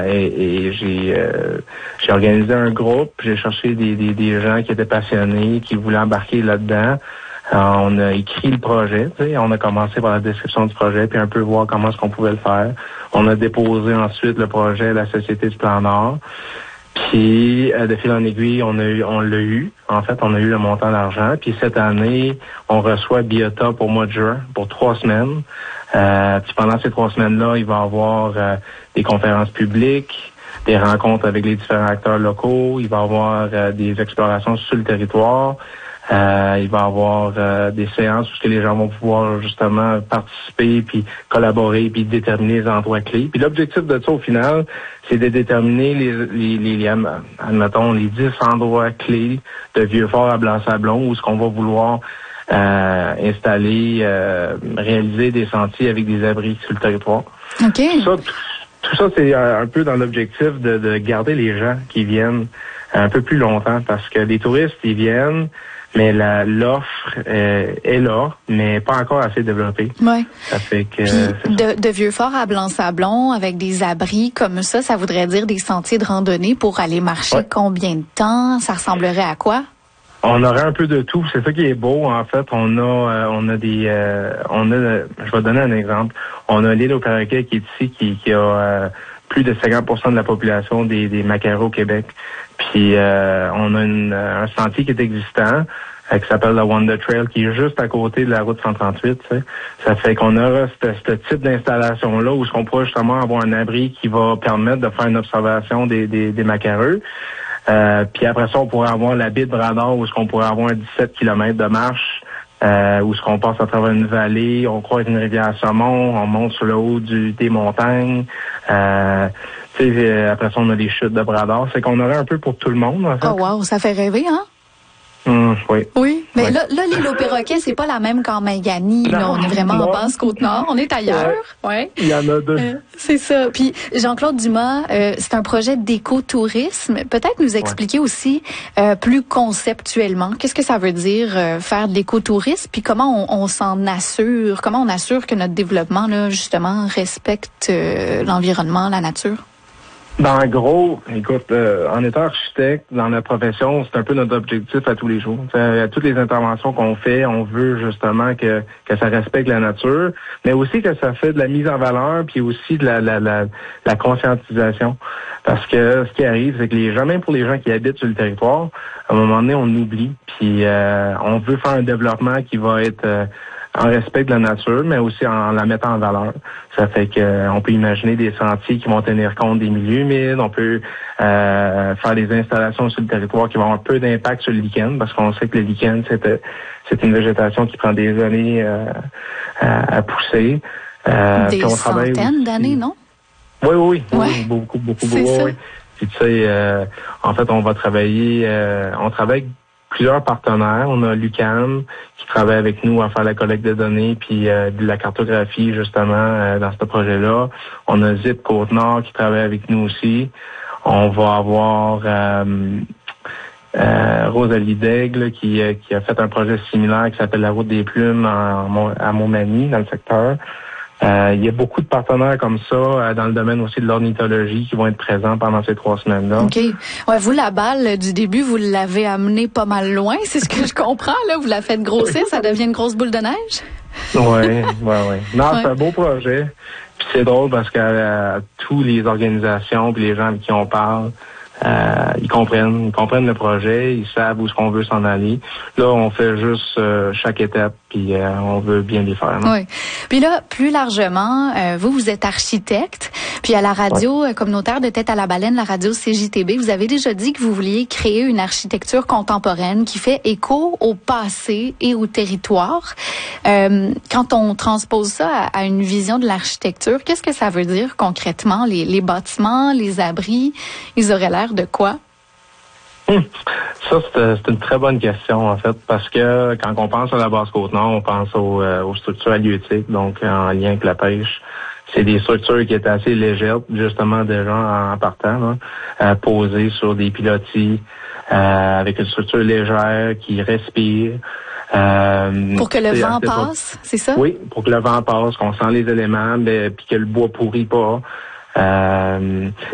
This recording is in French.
Et j'ai organisé un groupe, j'ai cherché des gens qui étaient passionnés, qui voulaient embarquer là-dedans. On a écrit le projet, on a commencé par la description du projet, puis un peu voir comment est-ce qu'on pouvait le faire. On a déposé ensuite le projet à la Société du Plan Nord. Puis, de fil en aiguille, on l'a eu. En fait, on a eu le montant d'argent. Puis cette année, on reçoit Biota pour mois de juin, pour 3 semaines. Puis pendant ces 3 semaines-là, il va y avoir des conférences publiques, des rencontres avec les différents acteurs locaux. Il va y avoir des explorations sur le territoire. Il va y avoir des séances où les gens vont pouvoir justement participer, puis collaborer, puis déterminer les endroits clés. Puis l'objectif de ça, au final, c'est de déterminer admettons, les 10 endroits clés de Vieux-Fort à Blanc-Sablon où ce qu'on va vouloir installer, réaliser des sentiers avec des abris sur le territoire. OK. Tout ça, c'est un peu dans l'objectif de garder les gens qui viennent un peu plus longtemps, parce que les touristes, ils viennent, mais l'offre est là, mais pas encore assez développée. Ouais. Ça fait que de Vieux-Fort à Blanc-Sablon, avec des abris comme ça voudrait dire des sentiers de randonnée pour aller marcher combien de temps? Ça ressemblerait à quoi? On aurait un peu de tout. C'est ça qui est beau, en fait. Je vais donner un exemple. On a l'île au Perroquet qui est ici, qui a plus de 50% de la population des maquereaux au Québec. Puis on a un sentier qui est existant, qui s'appelle la Wonder Trail, qui est juste à côté de la route 138. T'sais. Ça fait qu'on aura ce type d'installation-là où on pourra justement avoir un abri qui va permettre de faire une observation des maquereux. Puis après ça, on pourrait avoir la baie de Brador où on pourrait avoir un 17 km de marche, où on passe à travers une vallée, on croise une rivière à Saumon, on monte sur le haut des montagnes. Après ça, on a les chutes de Brador. C'est qu'on aurait un peu pour tout le monde, en fait. Oh wow, ça fait rêver, hein? Oui. Oui, mais là, l'île au Perroquet, c'est pas la même qu'en Mayani. Là, on est vraiment en Basse-Côte-Nord. On est ailleurs. Ouais. Il y en a 2. C'est ça. Puis, Jean-Claude Dumas, c'est un projet d'écotourisme. Peut-être nous expliquer aussi plus conceptuellement, qu'est-ce que ça veut dire faire de l'écotourisme, puis comment on s'en assure, comment on assure que notre développement, là, justement, respecte l'environnement, la nature? En gros, écoute, en étant architecte dans la profession, c'est un peu notre objectif à tous les jours. À toutes les interventions qu'on fait, on veut justement que ça respecte la nature, mais aussi que ça fait de la mise en valeur, puis aussi de la conscientisation. Parce que ce qui arrive, c'est que les gens, même pour les gens qui habitent sur le territoire, à un moment donné, on oublie. Puis on veut faire un développement qui va être en respect de la nature, mais aussi en la mettant en valeur. Ça fait que on peut imaginer des sentiers qui vont tenir compte des milieux humides, on peut faire des installations sur le territoire qui vont avoir un peu d'impact sur le lichen, parce qu'on sait que le lichen, c'est une végétation qui prend des années à pousser. Des centaines d'années, non? Oui, beaucoup. Oui. Puis tu sais, en fait, on travaille avec plusieurs partenaires. On a l'UQAM qui travaille avec nous à faire la collecte de données puis de la cartographie justement dans ce projet-là. On a ZIP Côte-Nord qui travaille avec nous aussi. On va avoir Rosalie Daigle qui a fait un projet similaire qui s'appelle la Route des Plumes à Montmagny dans le secteur. Il y a beaucoup de partenaires comme ça dans le domaine aussi de l'ornithologie qui vont être présents pendant ces 3 semaines-là. OK. Ouais, vous, la balle du début, vous l'avez amenée pas mal loin, c'est ce que je comprends, là. Vous la faites grossir, ça devient une grosse boule de neige? Oui. Non, c'est un beau projet. Puis c'est drôle parce que toutes les organisations puis les gens avec qui on parle, ils comprennent le projet, ils savent où est-ce qu'on veut s'en aller. Là, on fait juste chaque étape, puis on veut bien les faire. Oui. Puis là, plus largement, vous êtes architecte, puis à la radio communautaire de Tête à la Baleine, la radio CJTB, vous avez déjà dit que vous vouliez créer une architecture contemporaine qui fait écho au passé et au territoire. Quand on transpose ça à une vision de l'architecture, qu'est-ce que ça veut dire concrètement? Les bâtiments, les abris, ils auraient l'air de quoi? Ça, c'est une très bonne question, en fait, parce que quand on pense à la Basse-Côte-Nord, on pense aux structures halieutiques, donc en lien avec la pêche. C'est des structures qui étaient assez légères, justement, déjà en partant, là, posées sur des pilotis, avec une structure légère qui respire. Pour que le vent passe, c'est ça? Oui, pour que le vent passe, qu'on sent les éléments, puis que le bois pourrit pas.